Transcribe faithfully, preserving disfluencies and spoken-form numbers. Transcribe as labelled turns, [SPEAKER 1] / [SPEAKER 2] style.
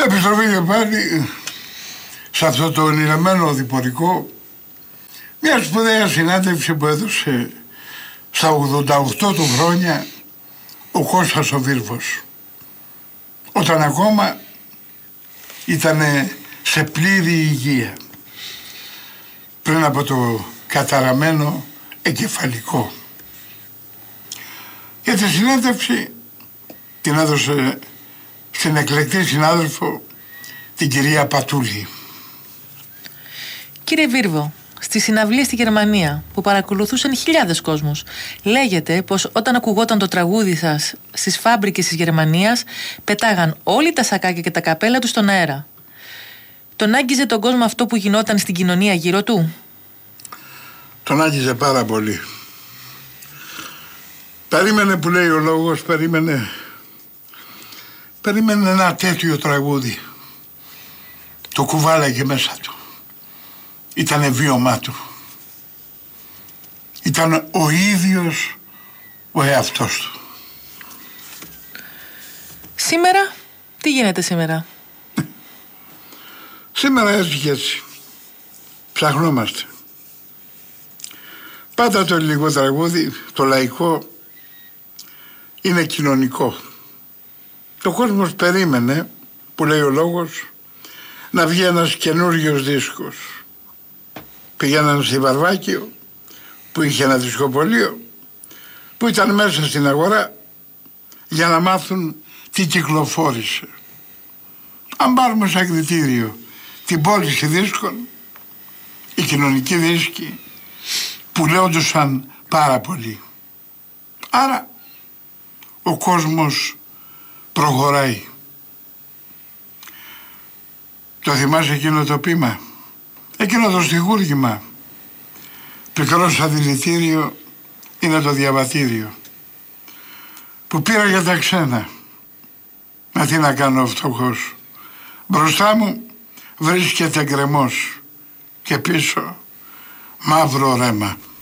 [SPEAKER 1] Επιστροφή και πάλι σε αυτό το ονειρεμένο διπορικό, μια σπουδαία συνάντηση που έδωσε στα ογδόντα οκτώ του χρόνια ο Κώστας ο Βίρβος, όταν ακόμα ήταν σε πλήρη υγεία πριν από το καταραμένο εγκεφαλικό. Για τη συνέντευξη την έδωσε στην εκλεκτή συνάδελφο την κυρία Πατούλη.
[SPEAKER 2] Κύριε Βίρβο, στη συναυλία στη Γερμανία που παρακολουθούσαν χιλιάδες κόσμος, λέγεται πως όταν ακουγόταν το τραγούδι σας στις φάμπρικες της Γερμανίας, πετάγαν όλοι τα σακάκια και τα καπέλα τους στον αέρα. Τον άγγιζε τον κόσμο αυτό που γινόταν στην κοινωνία γύρω του?
[SPEAKER 1] Τον άγγιζε πάρα πολύ. Περίμενε, που λέει ο λόγος, περίμενε περίμενε ένα τέτοιο τραγούδι. Το κουβάλαγε μέσα του. Ήτανε βίωμά του. Ήταν ο ίδιος ο εαυτός του.
[SPEAKER 2] Σήμερα, τι γίνεται σήμερα?
[SPEAKER 1] Σήμερα έτσι και έτσι. Ψαχνόμαστε. Πάντα το ελληνικό τραγούδι, το λαϊκό, είναι κοινωνικό. Το κόσμος περίμενε, που λέει ο λόγος, να βγει ένας καινούριος δίσκος. Πηγαίνανε στη Βαρβάκιο, που είχε ένα δισκοπωλείο, που ήταν μέσα στην αγορά, για να μάθουν τι κυκλοφόρησε. Αν πάρουμε σαν κριτήριο την πώληση δίσκων, οι κοινωνικοί δίσκοι πουλαιόντουσαν πάρα πολύ. Άρα ο κόσμος προχωράει. Το θυμάσαι εκείνο το ποίημα, εκείνο το στιχούργημα? Πικρό σαν δηλητήριο είναι το διαβατήριο, που πήρα για τα ξένα. Μα τι να κάνω φτωχός, μπροστά μου βρίσκεται γκρεμός και πίσω μαύρο ρέμα.